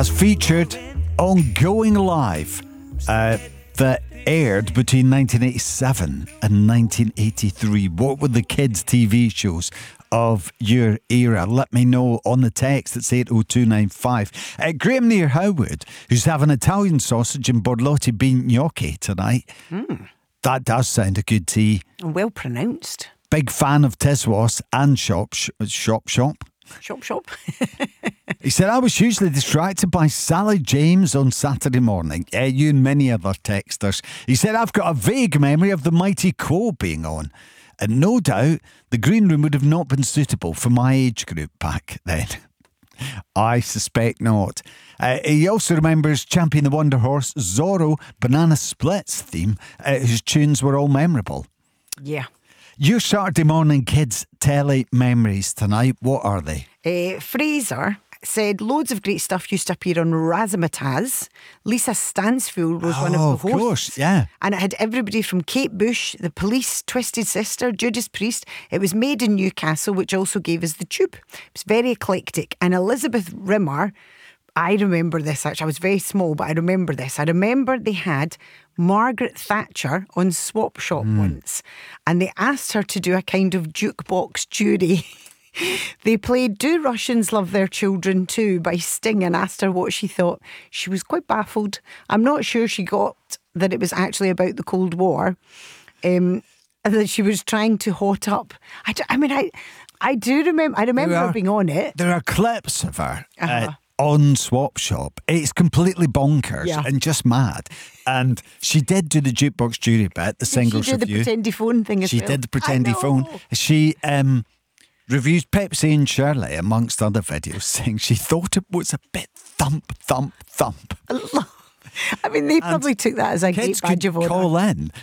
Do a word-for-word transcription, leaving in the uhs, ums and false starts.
has featured on Going Live uh, that aired between nineteen eighty-seven and nineteen eighty-three. What were the kids' T V shows of your era? Let me know on the text. It's eight oh two nine five. Uh, Graham near Howard, who's having Italian sausage and borlotti bean gnocchi tonight. Mm. That does sound a good tea. Well pronounced. Big fan of Tiswas and Shop sh- Shop Shop. Shop Shop. He said, I was hugely distracted by Sally James on Saturday morning. Uh, you and many other texters. He said, I've got a vague memory of the Mighty Quo being on. And no doubt the green room would have not been suitable for my age group back then. I suspect not. Uh, he also remembers Champion the Wonder Horse, Zorro, Banana Splits theme, uh, whose tunes were all memorable. Yeah. Your Saturday morning kids' telly memories tonight, what are they? Uh, Fraser said loads of great stuff used to appear on Razzmatazz. Lisa Stansfield was one Oh, of the of hosts. course, yeah. And it had everybody from Kate Bush, The Police, Twisted Sister, Judas Priest. It was made in Newcastle, which also gave us The Tube. It was very eclectic. And Elizabeth Rimmer, I remember this actually. I was very small, but I remember this. I remember they had Margaret Thatcher on Swap Shop Mm. once, and they asked her to do a kind of jukebox jury. They played Do Russians Love Their Children Too by Sting and asked her what she thought. She was quite baffled. I'm not sure she got that it was actually about the Cold War, um, and that she was trying to hot up. I, do, I mean, I I do remember, I remember There her are- being on it. There are clips of her uh, Uh-huh. on Swap Shop. It's completely bonkers Yeah. and just mad. And she did do the jukebox jury bit, the Did she singles do the review. pretendy phone thing as She well? did the I pretendy phone. know. She um, reviews Pepsi and Shirley, amongst other videos, saying she thought it was a bit thump, thump, thump. I mean, they probably took that as a great Kids badge could of honour. call in